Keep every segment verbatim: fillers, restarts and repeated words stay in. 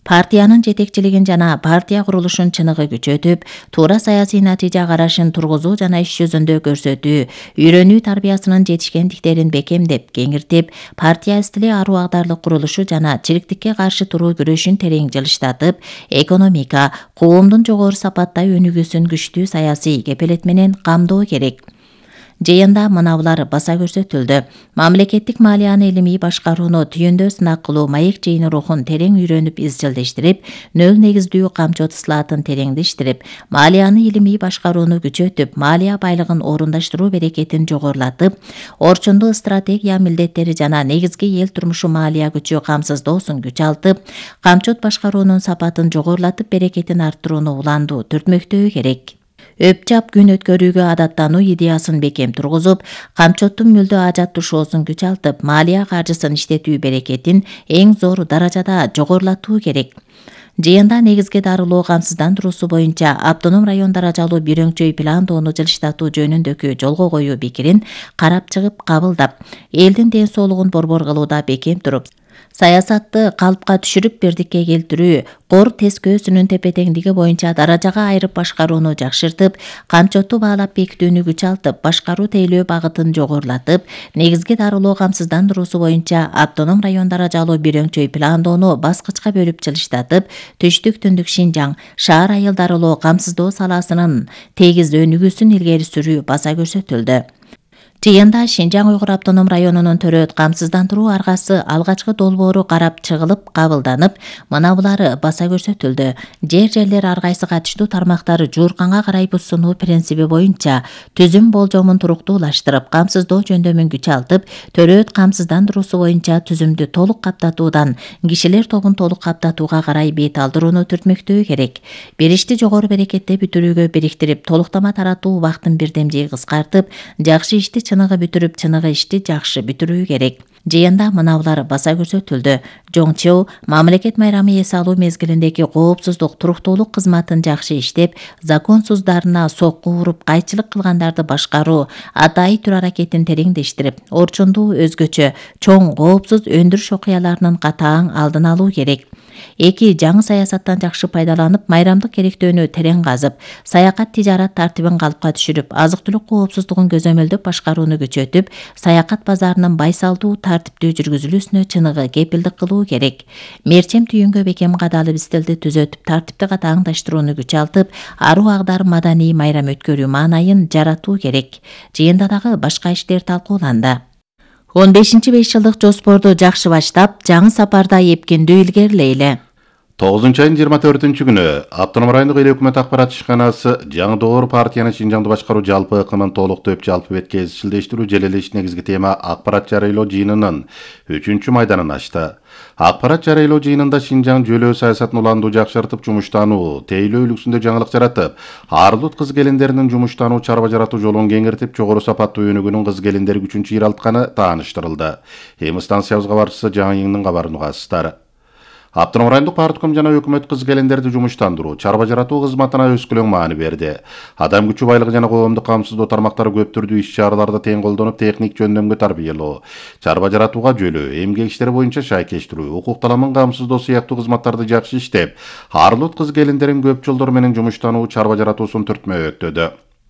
партиянын жетекчилигин жана партия курулушун чыныгы күчөтүп, туура саясий натыйжа карашын тургузуу жана иш жүзүндө көрсөтүү, үйрөнүү тарбиясынын жетишкендиктерин бекемдеп, кеңиртип, партия стили аруу агдарлык курулушу жана чириктикке каршы туруу күрөшүн терең жылыштатып, экономика, коомдун жогору сапатта өнүгүүсүн күчтүү саясий кепелет менен камдоо керек. Жыйында мынабулар баса көрсөтүлдү. Мамлекеттик малияны илимий башкарууну түйүндө сынак кылуу маек жыйыны рухун терең үйрөнүп изчилдештирип, нөл негиздүү камчот ысылаатын тереңдештирип, малияны илимий башкарууну күчөтүп, малия байлыгын орундаштыруу берекетин жогорулатып, орчундуу стратегия милдеттери жана негизги эл турмушу малия күчү камсыздоосун күч алтып, камчот башкаруунун сапатын жогорулатып, берекетин арттырууну уландуу түртмөктөө керек. Өпчап күн өткөрүүгө адаттануу идеясын бекем тургузуп, камчоттун мүлдө ажаттышоосун күч алтып, малия каржысын иштетүү берекетин эң зор даражада жогорулатуу керек. Жыйында негизги дарылоо камсыздандыруусу боюнча автоном район даражалуу бирөңчөй пландоону жылыштатуу жөнүндөгү жолго коюу пикирин карап чыгып кабылдап, элдин ден соолугун борбор кылууда бекем туруп, саясатты калыпка түшүрүп бирдикке келтирүү, кор тескөөсүнүн тепе-теңдиги боюнча даражага айырып башкарууну жакшыртып, камчотту баалап бекитүүнү күч алтып, башкаруу тейлөө багытын жогорулатып, негизги дарылоо камсыздандыруусу боюнча автоном район даражалуу бирөңчөй пландоону баскычка бөлүп жылыштатып, түштүк түндүк Шинжаң, шаар айыл дарылоо камсыздоо саласынын тегиз өнүгүүсүн илгери сүрүү баса көрсөтүлдү. Жыйында Шинжаң Уйгур автоном районунун төрөт камсыздандыруу аргасы алгачкы долбоору карап чыгылып кабылданып, мынабулары баса көрсөтүлдү. Жер жерлер ар кайсы катыштуу тармактары жуурканга карай бузсунуу принциби боюнча түзүм болжомун туруктуулаштырып, камсыздоо жөндөмүн күч алтып, төрөт камсыздандыруусу боюнча түзүмдү толук каптатуудан кишилер тобун толук каптатууга карай бет алдырууну түртмөктөө керек. Бир ишти жогору берекетте бүтүрүүгө бириктирип, толуктама таратуу убактын бирдемжи кыскартып, жакшы ишти чыныгы бүтүрүп, чыныгы ишти жакшы бүтүрүү керек. Жыйында мынабулар баса көрсөтүлдү. Жоңчу мамлекет майрамы эс алуу мезгилиндеги коопсуздук туруктуулук кызматын жакшы иштеп, законсуздарына сокку уруп, кайчылык кылгандарды башкаруу, атайы түр аракетин тереңдештирип, орчундуу өзгөчө чоң коопсуз өндүрүш окуяларынын катаң алдын алуу керек. Эки жаңы саясаттан жакшы пайдаланып, майрамдык керектөөнү терең казып, саякат тижарат тартибин калыпка түшүрүп, азык-түлүк коопсуздугун көзөмөлдөп башкарууну күчөтүп, саякат базарынын байсалдуу тартиптүү жүргүзүлүүсүнө чыныгы кепилдик кылуу керек. Мерчем түйүнгө бекем кадалып стилди түзөтүп, тартипти катаңдаштырууну күч алтып, аруу агдар маданий майрам өткөрүү маанайын жаратуу керек. Жыйында дагы башка иштер талкууланды. он бешинчи беш жылдык жоспорду жакшы баштап, жаңы сапарда эпкендүү илгерилейли. тогузунчу айдын жыйырма төртүнчү күнү Автоном райондук эл өкмөт акбарат ишканасы жаңы долбоор партиянын Шинжаңды башкаруу жалпы ыкымын толуктоп жалпы бетке изчилдештирүү желелеш негизги тема акбарат жарыялоо жыйынынын үчүнчү майданын ачты. Акбарат жарыялоо жыйынында Шинжаң жөлөө саясатын уландуу жакшыртып, жумуштануу, тейлөө үлгүсүндө жаңылык жаратып, арлут кыз келиндеринин жумуштануу, чарба жаратуу жолун кеңиртип, жогору сапаттуу өнүгүүнүн кыз келиндери күчүн чыйралтканы тааныштырылды. Эми станциябызга барчысы Жаңы Йыңдын кабарын угасыздар. Автоном райондук партком жана өкмөт кыз келиндерди жумуштандыруу, чарба жаратуу кызматына өскөлөң маани берди. Адам күчү байлыгы жана коомдук камсыздоо тармактары көп түрдүү иш-чараларды тең колдонуп, техник жөндөмгө тарбиялоо, чарба жаратууга жөлөө, эмгек иштери боюнча шайкештирүү, укук таламын камсыздоо сыяктуу кызматтарды жакшы иштеп, арлут кыз келиндерин көп жолдор менен жумуштануу, чарба жаратуусун түртмөктөдү.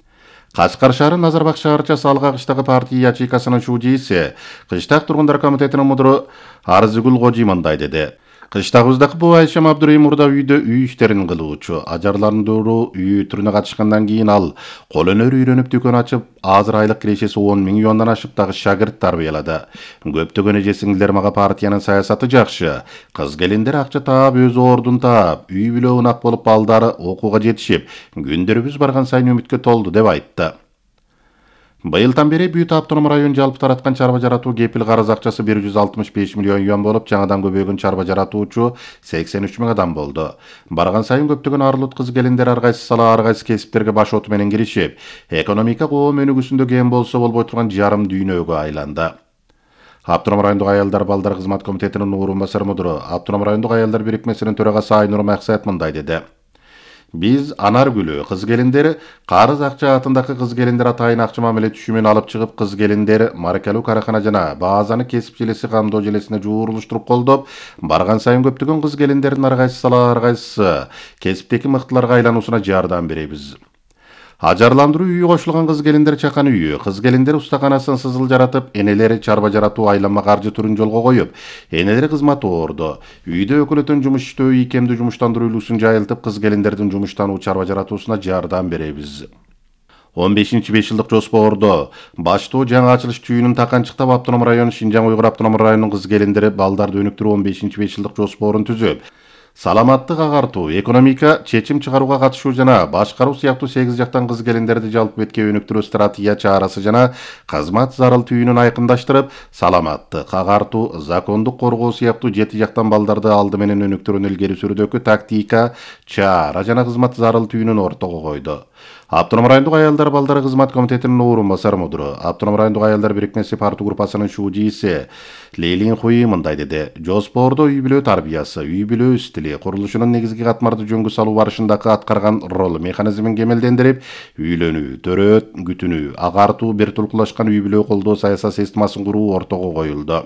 Кашкар шаары Назарбак шаарчасы Алга кыштагы партия ячейкасынын шуудейси, Кыштак тургундар комитетинин мудуру Арзыгүл Кожи мындай деди. Кыштагыбыздагы бу Айшам Абдурайым мурда үйдө үй иштерин кылуучу, ажарландыруу үй түрүнө катышкандан кийин ал кол өнөр үйрөнүп дүкөн ачып, азыр айлык кирешеси он миң юандан ашып дагы шагырт тарбиялады. Көптөгөн эже сиңдилер мага партиянын саясаты жакшы, кыз келиндер акча таап, өзү ордун таап, үй бүлө унак болуп, балдары окууга жетишип, күндөрүбүз барган сайын үмүткө толду деп айтты. Быйылдан бери Бүт автоном район жалпы тараткан чарба жаратуу кепил карыз акчасы бир жүз алтымыш беш миллион юан болуп, жаңадан көбөйгөн чарба жаратуучу сексен үч миң адам болду. Барган сайын көптөгөн арлут кыз келиндер ар кайсы сала, ар кайсы кесиптерге баш оту менен киришип, экономика коом өнүгүүсүндө кем болсо болбой турган жарым дүйнөгө айланды. Автоном райондук аялдар балдар кызмат комитетинин орун басар мудуру, Автоном райондук аялдар бирикмесинин төрагасы Айнур Максат мындай деди. Биз Анар Гүлү кыз келиндер карыз акча атындагы кыз келиндер атайын акча мамиле түшүмүн алып чыгып, кыз келиндер маракалуу каракана жана баазаны кесип желеси камдоо желесине жуурулуштуруп колдоп, барган сайын көптөгөн кыз келиндердин ар кайсы ар кайсы кесиптеги мыктыларга айлануусуна жардам беребиз. Ажарландыруу үйү кошулган кыз келиндер чакан үйү, кыз келиндер устаканасын сызыл жаратып, энелери чарба жаратуу айланма каржы түрүн жолго коюп, энелери кызмат орду. Үйдө өкөлөтөн жумуш иштөө, ийкемдүү жумуштандыруу үлгүсүн жайылтып, кыз келиндердин жумуштануу чарба жаратуусуна жардам беребиз. он бешинчи беш жылдык жоспордо баштоо жаңы ачылыш түйүнүн таканчыктап Автоном району Шинжаң Уйгур автоном районунун кыз келиндери балдарды өнүктүрүү он бешинчи беш жылдык жоспорун түзүп, саламаттык агартуу, экономика, чечим чыгарууга катышуу жана башкаруу сыяктуу сегиз жактан кыз келиндерди жалпы бетке өнүктүрүү стратегия чарасы жана кызмат зарыл түйүнүн айкындаштырып, саламаттык агартуу, закондук коргоо сыяктуу жети жактан балдарды алды менен өнүктүрүүнү илгери сүрүүдөгү тактика, чара жана кызмат зарыл түйүнүн ортого койду. Автоном райондук аялдар балдары кызмат комитетинин орун басар мудуру, Автоном райондук аялдар бирикмеси парту группасынын шуудийси Лейлин Хуи мындай деди: жоспордо үй бүлө тарбиясы, үй бүлө стили, курулушунун негизги катмарды жөнгө салуу барышындагы аткарган рол механизмин кемелдендирип, үйлөнүү, төрөт, күтүнүү, агартуу, бир тулкулашкан үй бүлө колдоо саясат системасын куруу ортого коюлду.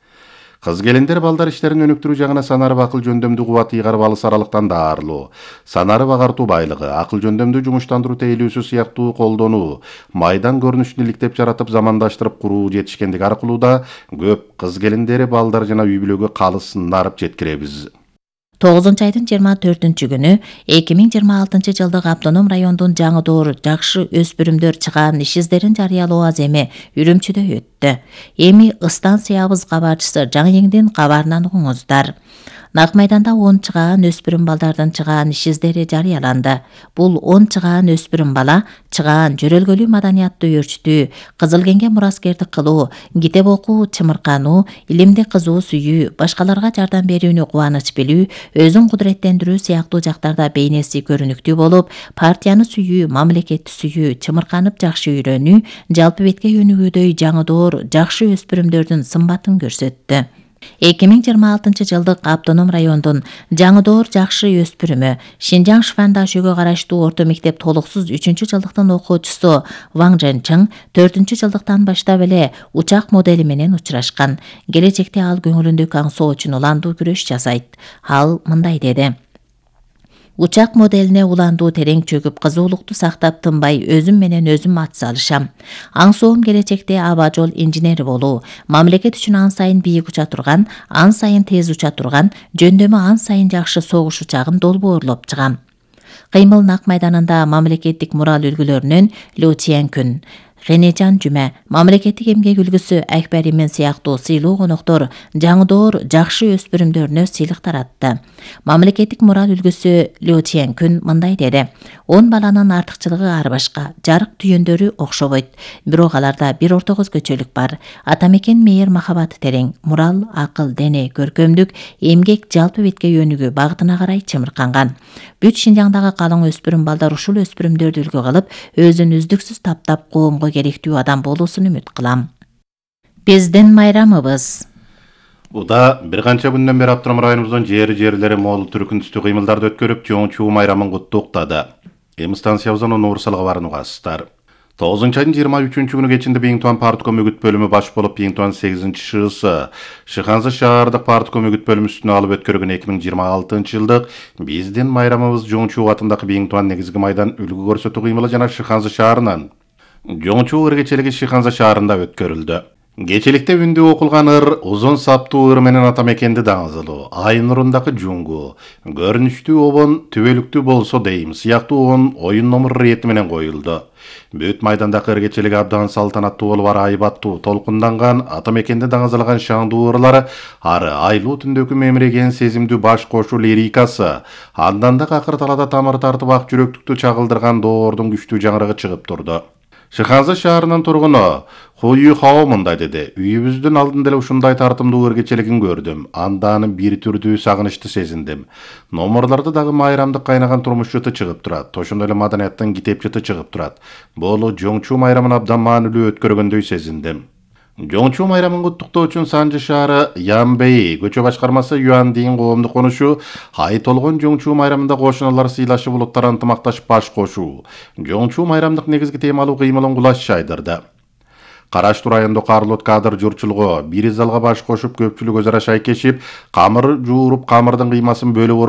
Кыз келиндер балдар иштерин өнүктүрүү жагына санарып акыл жөндөмдүү кубат ыйгарып алыс аралыктан даарылуу, санарып агартуу байлыгы, акыл жөндөмдүү жумуштандыруу тейлүүсү сыяктуу колдонуу, майдан көрүнүшүн иликтеп жаратып замандаштырып куруу жетишкендиги аркылуу да көп кыз келиндери балдар жана үй бүлөгө калыс нарып жеткиребиз. тогузунчу айдын жыйырма төртүнчү күнү эки миң жыйырма алтынчы жылдык Автоном райондун жаңы доор жакшы өспүрүмдөр чыгаан иш издерин жарыялоо аземи Үрүмчүдө өттү. Эми станциябыз кабарчысы Жаңыеңдин кабарынан угуңуздар. Нак майданда он чыгаан өспүрүм балдардын чыгаан иш издери жарыяланды. Бул он чыгаан өспүрүм бала чыгаан жөрөлгөлүү маданиятты өөрчүтүү, кызылкеңге мураскердик кылуу, китеп окуу, чымыркануу, илимди кызуу сүйүү, башкаларга жардам берүүнү кубаныч билүү, өзүн кудуреттендирүү сыяктуу жактарда бейнеси көрүнүктүү болуп, партияны сүйүү, мамлекетти сүйүү, чымырканып жакшы үйрөнүү, жалпы бетке өнүгүүдөй жаңы доор жакшы өспүрүмдөрдүн сымбатын көрсөттү. эки миң жыйырма алтынчы жылдык Автоном райондун жаңы доор жакшы өспүрүмү Шинжаң Шифандашөгө караштуу орто мектеп толуксуз үчүнчү жылдыктын окуучусу Ваң Жэнчиң төртүнчү жылдыктан баштап эле учак модели менен учурашкан. Келечекте ал көңүлүндөгү аңсоо үчүн уландуу күрөш жасайт. Ал мындай деди: учак моделине уландуу терең чөгүп, кызуулукту сактап тынбай өзүм менен өзүм ат салышам. Аңсоом келечекте аба жол инженери болуу, мамлекет үчүн ан сайын бийик уча турган, ан сайын тез уча турган, жөндөмү ан сайын жакшы согуш учагын долбоорлоп чыгам. Кыймыл Нак майданында мамлекеттик мурал үлгүлөрүнөн Лю Тиэн-күн, Генежан Жүмө, мамлекеттик эмгек үлгүсү Акбар Имен сыяктуу сыйлуу коноктор жаңы доор жакшы өспүрүмдөрүнө сыйлык таратты. Мамлекеттик мурал үлгүсү Лю Тиэн-күн мындай деди: он баланын артыкчылыгы ар башка, жарык түйөндөрү окшобойт, бирок аларда бир ортого өзгөчөлүк бар. Атамекен мейир махабаты терең, мурал, акыл, дене, көркөмдүк, эмгек жалпы бетке өнүгүү багытына карай чымырканган. Бүт Шинжаңдагы калың өспүрүм балдар ушул өспүрүмдөрдү үлгү кылып, өзүн үздүксүз таптап коомго керектүү адам болуусун үмүт кылам. Биздин майрамыбыз. Уда бир канча күндөн бери Автоном районубуздун жери жерлери мол түркүн түстүү кыймылдарды өткөрүп, чоң-чуу майрамын куттуктады. Эми станциябыздын уурсалга барын угасыздар. тогузунчу айдын жыйырма үчүнчү күнү кечинде Бийиңтуан партком үгүт бөлүмү баш болуп, Бийиңтуан сегизинчи ШЫСы Шыханзы шаардык партком үгүт бөлүмүсүнө алып өткөргөн эки миң жыйырма алтынчы жылдык биздин майрамыбыз Жоңчуу атындагы Бийиңтуан негизги майдан үлгү көрсөтүү кыймылы жана Шыханзы шаарынын Жоңчуу ыргечелиги Шыханзы шаарында өткөрүлдү. Кечеликте үндү окулган ыр, узун саптуу ыр менен атамекенди даңызылуу, ай нурундагы жуңгу, көрүнүштүү обон түбөлүктүү болсо дейм, сыяктуу он оюн номер рети менен коюлду. Бүт майдандагы ыргечелиги абдан салтанаттуу болуп, ары айбаттуу, толкунданган, атамекенди даңызалаган шаңдуу ырлары, ары айлуу түндөгү мемиреген сезимдүү баш кошуу лирикасы, андан да акыр талада тамыр тартып ак жүрөктүктү чагылдырган доордун күчтүү жаңырыгы чыгып турду. Шыханзы шаарынын тургуну Хуй Хао мындай деди: үйүбүздүн алдында эле ушундай тартымдуу ыргечелигин көрдүм. Анда бир түрдүү сагынычты сезиндим. Номерлордо дагы майрамдык кайнаган турмуш жыты чыгып турат. Ошондой эле маданияттын китеп жыты чыгып турат. Бул Жоңчуу майрамын абдан маанилүү өткөргөндөй сезиндим. Жоңчу майрамын куттуктоо үчүн Санжы шаары Янбей көчө башкармасы Юандин коомдук конушу хай толгон Жоңчу майрамында кошуналар сыйлашып улуттар ынтымакташып баш кошуу. Жоңчу майрамдык негизги темалуу кыймылын кулаш чайдырды. Караштуу райондо Карлот кадр журчулугу бир залга баш кошуп көпчүлүк өз ара шайкешип, камыр жууруп, камырдын кыймасын бөлүп